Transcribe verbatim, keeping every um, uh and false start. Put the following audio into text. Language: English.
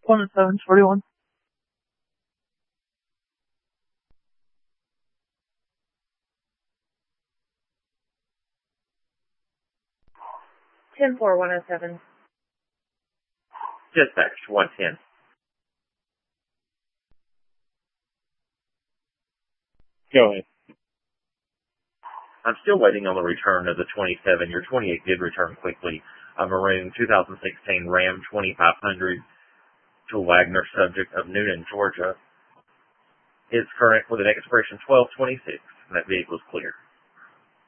One and seven, forty-one. ten four, one oh seven. Dispatch, one ten. Go ahead. I'm still waiting on the return of the twenty-seven. Your twenty-eight did return quickly. A maroon two thousand sixteen Ram twenty-five hundred to Wagner, subject of Noonan, Georgia. Is current with an expiration twelve twenty-six. That vehicle is clear.